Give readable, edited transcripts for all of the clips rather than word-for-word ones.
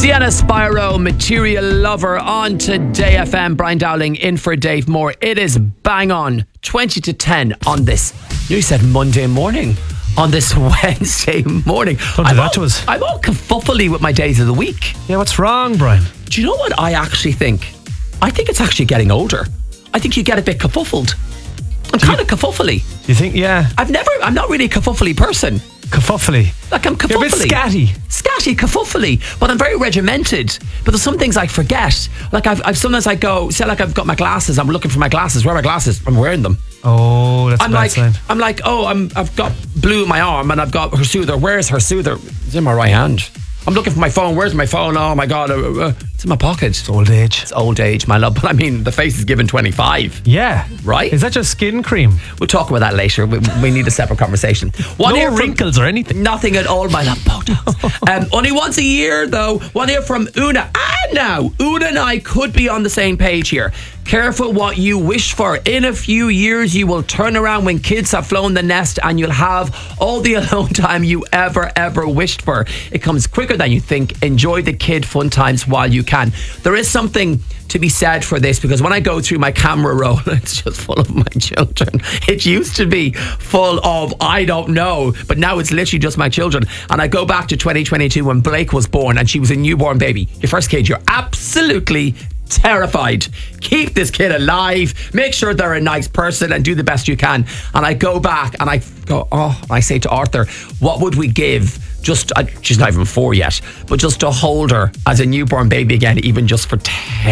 Sienna Spyro, Material Lover on Today FM. Brian Dowling in for Dave Moore. It is bang on 20 to 10 on this, you said Monday morning, on this Wednesday morning. Don't do that to us. I'm all kerfuffly with my days of the week. Yeah, what's wrong, Brian? Do you know what I actually think? I think it's actually getting older. I think you get a bit kerfuffled. I'm kind of kerfuffly. You think, yeah. I'm not really a kerfuffly person. Kerfuffly. Like I'm kerfuffly. You're a bit scatty. Scatty, kerfuffly. But I'm very regimented. But there's some things I forget. Like I've sometimes I go, say like I've got my glasses, I'm looking for my glasses. Where are my glasses? I'm wearing them. Oh, that's a bad sign. I'm like, I've got blue in my arm and I've got her soother. Where's her soother? It's in my right hand. I'm looking for my phone. Where's my phone? Oh my God. It's in my pocket. It's old age. It's old age, my love. But I mean, the face is given 25. Yeah. Right? Is that just skin cream? We'll talk about that later. We need a separate conversation. No wrinkles or anything? Nothing at all, my love. Botox. Only once a year, though. One here from Una. Now, Una and I could be on the same page here. Careful what you wish for. In a few years, you will turn around when kids have flown the nest and you'll have all the alone time you ever wished for. It comes quicker than you think. Enjoy the kid fun times while you can. There is something to be said for this, because when I go through my camera roll, it's just full of my children. It used to be full of, I don't know, but now it's literally just my children. And I go back to 2022 when Blake was born and she was a newborn baby. Your first kid, you're absolutely terrified. Keep this kid alive, make sure they're a nice person and do the best you can. And I go back and I go, I say to Arthur, what would we give she's not even 4 yet, but just to hold her as a newborn baby again, even just for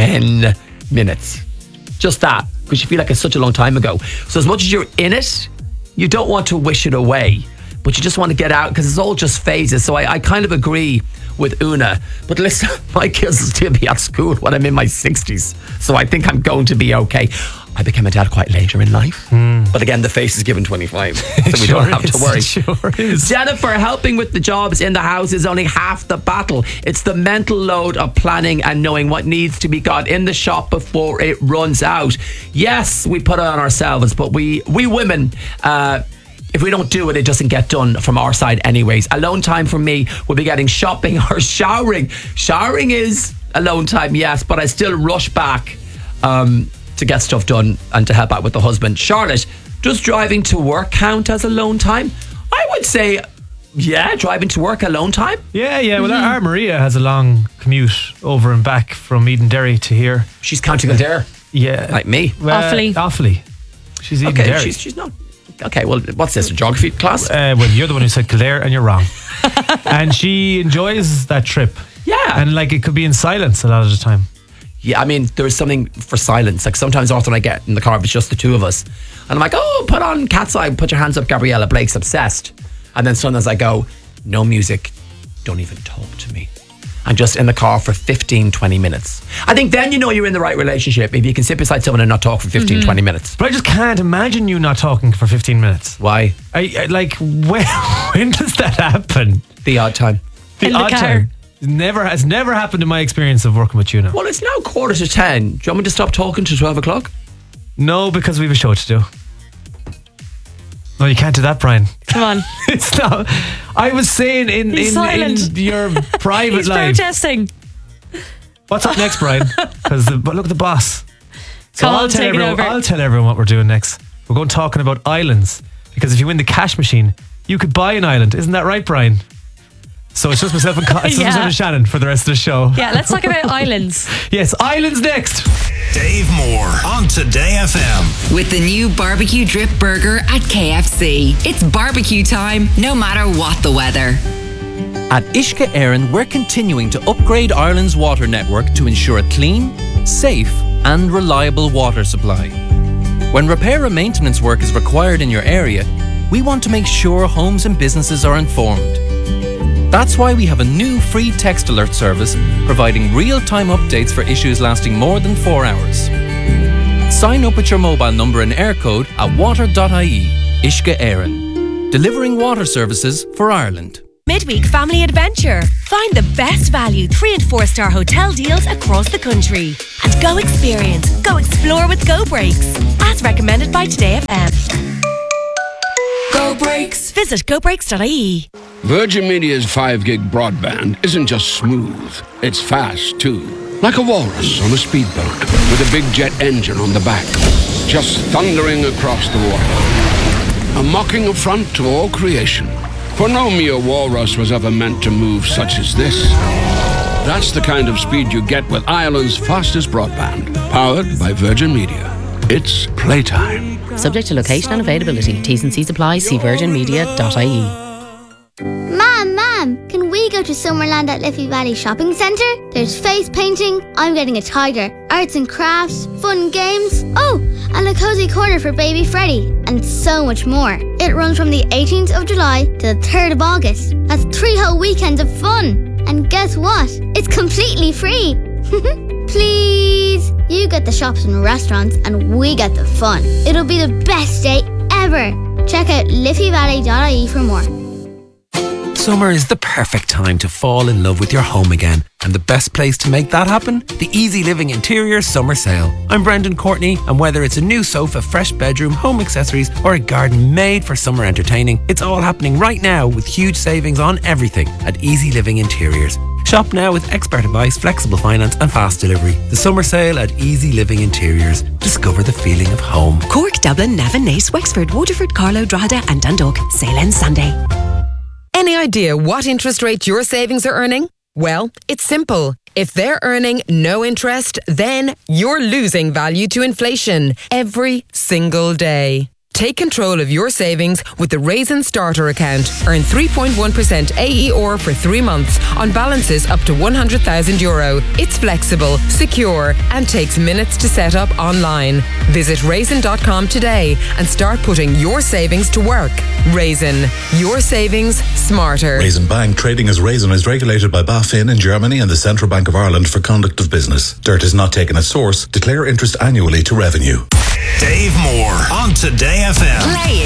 10 minutes. Just that, because you feel like it's such a long time ago. So as much as you're in it, you don't want to wish it away, but you just want to get out, because it's all just phases. So I kind of agree with Una. But listen, my kids will still be at school when I'm in my 60s. So I think I'm going to be okay. I became a dad quite later in life. But again, the face is given 25. So we don't have to worry. It sure is. Jennifer, helping with the jobs in the house is only half the battle. It's the mental load of planning and knowing what needs to be got in the shop before it runs out. Yes, we put it on ourselves, but we women... if we don't do it, it doesn't get done from our side anyways. Alone time for me will be getting shopping or showering. Showering is alone time, yes, but I still rush back to get stuff done and to help out with the husband. Charlotte, does driving to work count as alone time? I would say, yeah, driving to work alone time. Yeah. Well, our Maria has a long commute over and back from Edenderry to here. She's County Kildare. Yeah. Like me. Awfully. She's Edenderry. Okay, she's not... Okay, well, what's this, a geography class? Well, you're the one who said Kildare and you're wrong. And she enjoys that trip. Yeah. And like it could be in silence a lot of the time. Yeah, I mean, there is something for silence. Like sometimes Arthur and I get in the car if it's just the two of us. And I'm like, put on Cat's Eye, put your hands up, Gabriella, Blake's obsessed. And then sometimes I go, no music, don't even talk to me. And just in the car for 15, 20 minutes. I think then you know you're in the right relationship, if you can sit beside someone and not talk for 15, 20 minutes. But I just can't imagine you not talking for 15 minutes. Why? When does that happen? The odd time. The odd time. Has never happened in my experience of working with you now. Well, it's now 9:45. Do you want me to stop talking to 12 o'clock? No, because we have a show to do. No, you can't do that, Brian. Come on. It's not. I was saying in your private He's life. protesting. What's up next, Brian? Because look at the boss. So Come on, I'll tell everyone what we're doing next. We're going talking about islands, because if you win the cash machine, you could buy an island. Isn't that right, Brian? So it's just myself and Shannon for the rest of the show. Yeah, let's talk about islands. Yes, islands next. Dave Moore on Today FM. With the new barbecue drip burger at KFC. It's barbecue time, no matter what the weather. At Uisce Éireann, we're continuing to upgrade Ireland's water network to ensure a clean, safe and reliable water supply. When repair and maintenance work is required in your area, we want to make sure homes and businesses are informed. That's why we have a new free text alert service providing real-time updates for issues lasting more than 4 hours. Sign up with your mobile number and air code at water.ie. Uisce Éireann, delivering water services for Ireland. Midweek Family Adventure. Find the best value 3 and 4 star hotel deals across the country. And go explore with Go Breaks. As recommended by Today FM. Go Breaks. Visit gobreaks.ie. Virgin Media's 5 gig broadband isn't just smooth, it's fast too. Like a walrus on a speedboat with a big jet engine on the back, just thundering across the water. A mocking affront to all creation. For no mere walrus was ever meant to move such as this. That's the kind of speed you get with Ireland's fastest broadband, powered by Virgin Media. It's playtime. Subject to location and availability. T's and C's apply. See virginmedia.ie. Mom, can we go to Summerland at Liffey Valley Shopping Centre? There's face painting, I'm getting a tiger, arts and crafts, fun games, and a cozy corner for baby Freddie, and so much more. It runs from the 18th of July to the 3rd of August. That's 3 whole weekends of fun. And guess what? It's completely free. Please. You get the shops and restaurants and we get the fun. It'll be the best day ever. Check out liffeyvalley.ie for more. Summer is the perfect time to fall in love with your home again. And the best place to make that happen? The Easy Living Interiors Summer Sale. I'm Brendan Courtney, and whether it's a new sofa, fresh bedroom, home accessories, or a garden made for summer entertaining, it's all happening right now with huge savings on everything at Easy Living Interiors. Shop now with expert advice, flexible finance and fast delivery. The summer sale at Easy Living Interiors. Discover the feeling of home. Cork, Dublin, Navan, Naas, Wexford, Waterford, Carlow, Drogheda and Dundalk. Sale ends Sunday. Any idea what interest rate your savings are earning? Well, it's simple. If they're earning no interest, then you're losing value to inflation every single day. Take control of your savings with the Raisin Starter account. Earn 3.1% AER for 3 months on balances up to €100,000. It's flexible, secure, and takes minutes to set up online. Visit raisin.com today and start putting your savings to work. Raisin, your savings smarter. Raisin Bank, trading as Raisin, is regulated by BaFin in Germany and the Central Bank of Ireland for conduct of business. Dirt is not taken at source. Declare interest annually to revenue. Dave Moore on Today FM. Play